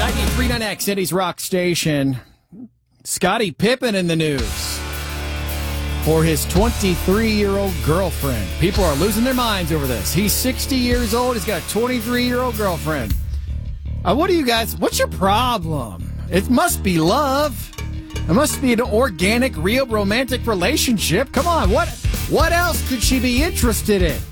93.9X, Eddie's Rock Station. Scottie Pippen in the news for his 23-year-old girlfriend. People are losing their minds over this. He's 60 years old. He's got a 23-year-old girlfriend. What's your problem? It must be love. It must be an organic, real romantic relationship. Come on, what else could she be interested in?